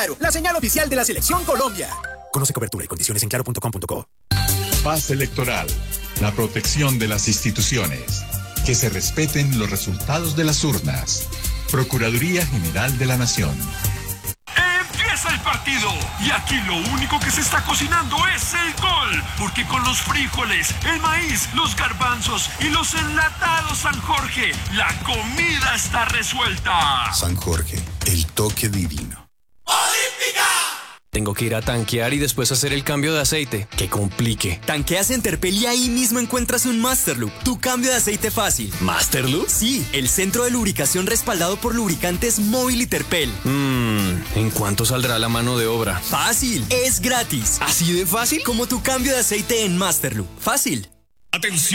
La señal oficial de la Selección Colombia. Conoce cobertura y condiciones en claro.com.co. Paz electoral. La protección de las instituciones. Que se respeten los resultados de las urnas. Procuraduría General de la Nación. Empieza el partido y aquí lo único que se está cocinando es el gol, porque con los frijoles, el maíz, los garbanzos y los enlatados San Jorge, la comida está resuelta. San Jorge, el toque divino. ¡Olímpica! Tengo que ir a tanquear y después hacer el cambio de aceite. ¡Qué complique! Tanqueas en Terpel y ahí mismo encuentras un Masterloop, tu cambio de aceite fácil. ¿Masterloop? Sí, el centro de lubricación respaldado por lubricantes Móvil y Terpel. ¿En cuánto saldrá la mano de obra? Fácil, es gratis. ¿Así de fácil? Como tu cambio de aceite en Masterloop. Fácil. Atención.